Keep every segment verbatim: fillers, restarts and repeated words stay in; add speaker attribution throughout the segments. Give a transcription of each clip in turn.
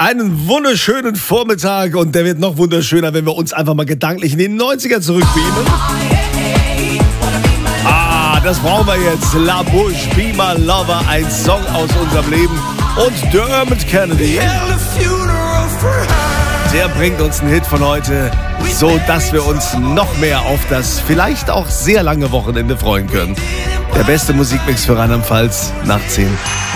Speaker 1: Einen wunderschönen Vormittag und der wird noch wunderschöner, wenn wir uns einfach mal gedanklich in die neunziger zurückbeamen. Ah, das brauchen wir jetzt. La Bouche, Be My Lover, ein Song aus unserem Leben. Und Dermot Kennedy, der bringt uns einen Hit von heute, so dass wir uns noch mehr auf das vielleicht auch sehr lange Wochenende freuen können. Der beste Musikmix für Rheinland-Pfalz nach zehn.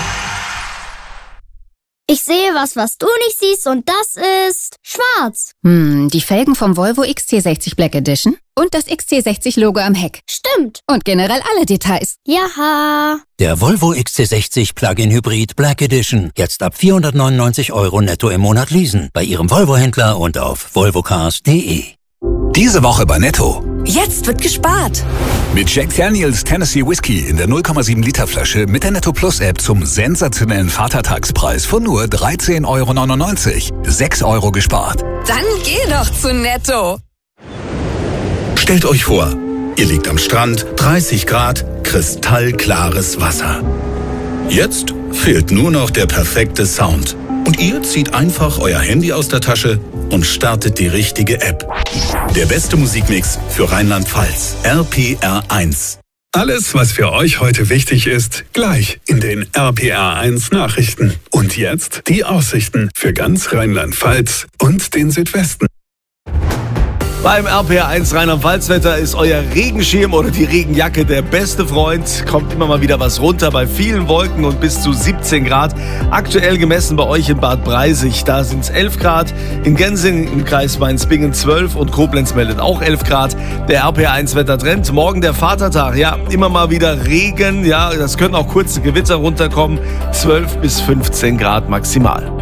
Speaker 2: Ich sehe was, was du nicht siehst, und das ist schwarz.
Speaker 3: Hm, die Felgen vom Volvo X C sechzig Black Edition und das X C sechzig Logo am Heck.
Speaker 2: Stimmt.
Speaker 3: Und generell alle Details.
Speaker 2: Jaha.
Speaker 4: Der Volvo X C sechzig Plug-in Hybrid Black Edition. Jetzt ab vierhundertneunundneunzig Euro netto im Monat leasen. Bei Ihrem Volvo-Händler und auf volvo cars punkt de.
Speaker 5: Diese Woche bei Netto.
Speaker 6: Jetzt wird gespart.
Speaker 5: Mit Jack Daniels Tennessee Whiskey in der null Komma sieben Liter Flasche mit der Netto Plus App zum sensationellen Vatertagspreis von nur dreizehn Euro neunundneunzig. sechs Euro gespart.
Speaker 6: Dann geh doch zu Netto.
Speaker 7: Stellt euch vor, ihr liegt am Strand, dreißig Grad, kristallklares Wasser. Jetzt fehlt nur noch der perfekte Sound. Und ihr zieht einfach euer Handy aus der Tasche und startet die richtige App. Der beste Musikmix für Rheinland-Pfalz. R P R eins.
Speaker 8: Alles, was für euch heute wichtig ist, gleich in den R P R eins Nachrichten. Und jetzt die Aussichten für ganz Rheinland-Pfalz und den Südwesten.
Speaker 1: Beim R P R eins Rheinland-Pfalz-Wetter ist euer Regenschirm oder die Regenjacke der beste Freund. Kommt immer mal wieder was runter bei vielen Wolken und bis zu siebzehn Grad. Aktuell gemessen bei euch in Bad Breisig, da sind es elf Grad. In Gensing im Kreis Mainz-Bingen zwölf und Koblenz meldet auch elf Grad. Der R P R eins Wettertrend. Morgen der Vatertag, ja, immer mal wieder Regen. Ja, das können auch kurze Gewitter runterkommen. zwölf bis fünfzehn Grad maximal.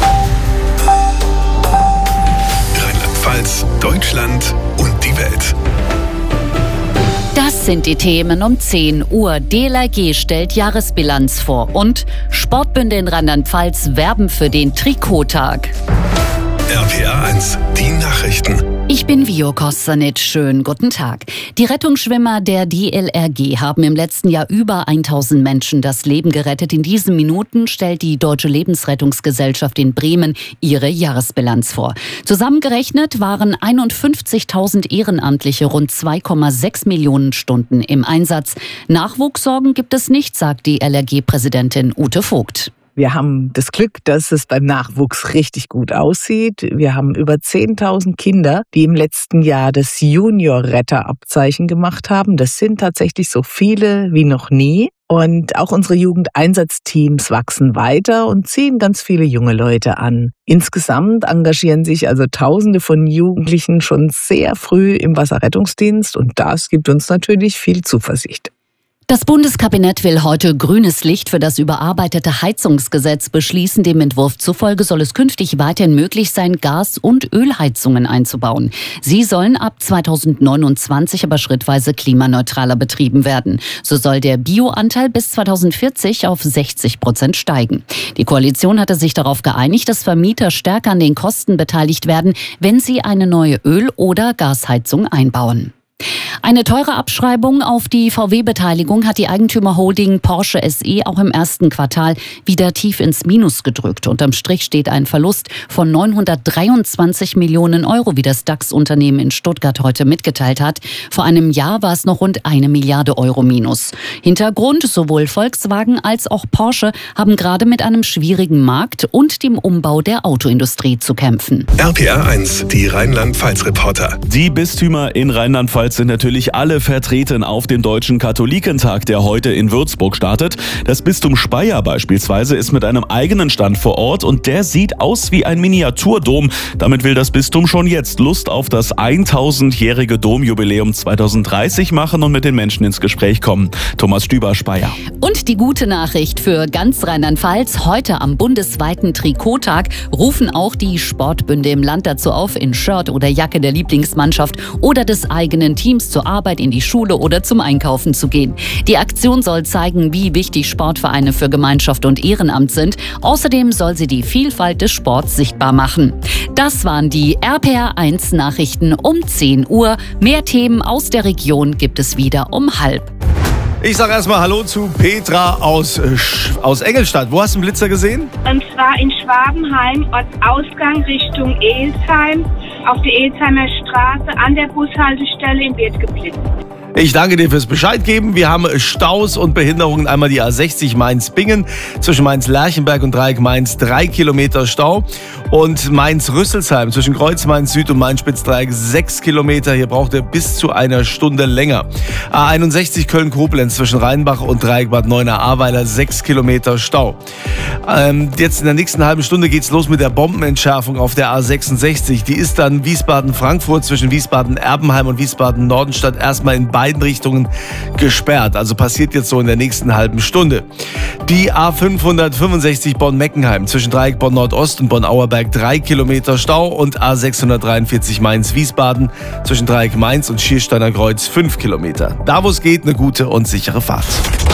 Speaker 8: Deutschland und die Welt.
Speaker 9: Das sind die Themen um zehn Uhr. D L R G stellt Jahresbilanz vor und Sportbünde in Rheinland-Pfalz werben für den Trikottag.
Speaker 8: R P R eins, die Nachrichten.
Speaker 9: Ich bin Vio Kostanic. Schönen guten Tag. Die Rettungsschwimmer der D L R G haben im letzten Jahr über tausend Menschen das Leben gerettet. In diesen Minuten stellt die Deutsche Lebensrettungsgesellschaft in Bremen ihre Jahresbilanz vor. Zusammengerechnet waren einundfünfzigtausend Ehrenamtliche rund zwei Komma sechs Millionen Stunden im Einsatz. Nachwuchssorgen gibt es nicht, sagt D L R G-Präsidentin Ute Vogt.
Speaker 10: Wir haben das Glück, dass es beim Nachwuchs richtig gut aussieht. Wir haben über zehntausend Kinder, die im letzten Jahr das Junior-Retter-Abzeichen gemacht haben. Das sind tatsächlich so viele wie noch nie. Und auch unsere Jugendeinsatzteams wachsen weiter und ziehen ganz viele junge Leute an. Insgesamt engagieren sich also Tausende von Jugendlichen schon sehr früh im Wasserrettungsdienst und das gibt uns natürlich viel Zuversicht.
Speaker 9: Das Bundeskabinett will heute grünes Licht für das überarbeitete Heizungsgesetz beschließen. Dem Entwurf zufolge soll es künftig weiterhin möglich sein, Gas- und Ölheizungen einzubauen. Sie sollen ab zweitausendneunundzwanzig aber schrittweise klimaneutraler betrieben werden. So soll der Bioanteil bis zweitausendvierzig auf sechzig Prozent steigen. Die Koalition hatte sich darauf geeinigt, dass Vermieter stärker an den Kosten beteiligt werden, wenn sie eine neue Öl- oder Gasheizung einbauen. Eine teure Abschreibung auf die V W-Beteiligung hat die Eigentümerholding Porsche S E auch im ersten Quartal wieder tief ins Minus gedrückt. Unterm Strich steht ein Verlust von neunhundertdreiundzwanzig Millionen Euro, wie das DAX-Unternehmen in Stuttgart heute mitgeteilt hat. Vor einem Jahr war es noch rund eine Milliarde Euro Minus. Hintergrund: sowohl Volkswagen als auch Porsche haben gerade mit einem schwierigen Markt und dem Umbau der Autoindustrie zu kämpfen.
Speaker 8: R P R eins, die Rheinland-Pfalz-Reporter.
Speaker 11: Die Bistümer in Rheinland-Pfalz sind natürlich alle vertreten auf dem Deutschen Katholikentag, der heute in Würzburg startet. Das Bistum Speyer beispielsweise ist mit einem eigenen Stand vor Ort und der sieht aus wie ein Miniaturdom. Damit will das Bistum schon jetzt Lust auf das tausendjährige Domjubiläum zweitausenddreißig machen und mit den Menschen ins Gespräch kommen. Thomas Stüber, Speyer.
Speaker 9: Und die gute Nachricht für ganz Rheinland-Pfalz: Heute am bundesweiten Trikottag rufen auch die Sportbünde im Land dazu auf, in Shirt oder Jacke der Lieblingsmannschaft oder des eigenen Teams zur Arbeit, in die Schule oder zum Einkaufen zu gehen. Die Aktion soll zeigen, wie wichtig Sportvereine für Gemeinschaft und Ehrenamt sind. Außerdem soll sie die Vielfalt des Sports sichtbar machen. Das waren die R P R eins Nachrichten um zehn Uhr. Mehr Themen aus der Region gibt es wieder um halb.
Speaker 1: Ich sage erstmal Hallo zu Petra aus, äh, aus Engelstadt. Wo hast du einen Blitzer gesehen?
Speaker 12: Und zwar in Schwabenheim, Ortsausgang Richtung Elsheim, auf der Elsheimer Straße an der Bushaltestelle im Wirt geblitzt.
Speaker 1: Ich danke dir fürs Bescheid geben. Wir haben Staus und Behinderungen. Einmal die A sechzig Mainz-Bingen, zwischen Mainz-Lerchenberg und Dreieck Mainz drei Kilometer Stau. Und Mainz-Rüsselsheim, zwischen Kreuz Mainz-Süd und Mainz-Spitzdreieck sechs Kilometer. Hier braucht ihr bis zu einer Stunde länger. A einundsechzig Köln-Koblenz, zwischen Rheinbach und Dreieck Bad Neuenahr-Ahrweiler sechs Kilometer Stau. Ähm, jetzt in der nächsten halben Stunde geht's los mit der Bombenentschärfung auf der A sechsundsechzig. Die ist dann Wiesbaden-Frankfurt, zwischen Wiesbaden-Erbenheim und Wiesbaden-Nordenstadt erstmal in beiden Richtungen gesperrt. Also passiert jetzt so in der nächsten halben Stunde. Die A fünfhundertfünfundsechzig Bonn-Meckenheim, zwischen Dreieck Bonn-Nordost und Bonn-Auerberg drei Kilometer Stau und A sechshundertdreiundvierzig Mainz-Wiesbaden, zwischen Dreieck Mainz und Schiersteiner Kreuz fünf Kilometer. Da wo es geht, eine gute und sichere Fahrt.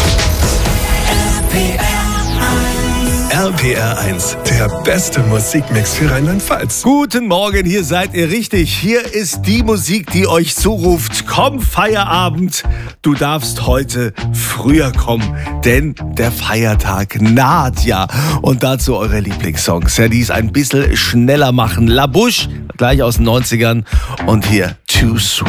Speaker 8: R P R eins, der beste Musikmix für Rheinland-Pfalz.
Speaker 1: Guten Morgen, hier seid ihr richtig. Hier ist die Musik, die euch zuruft. Komm, Feierabend, du darfst heute früher kommen, denn der Feiertag naht ja. Und dazu eure Lieblingssongs, ja, die es ein bisschen schneller machen. La Bouche, gleich aus den neunzigern und hier Too Sweet.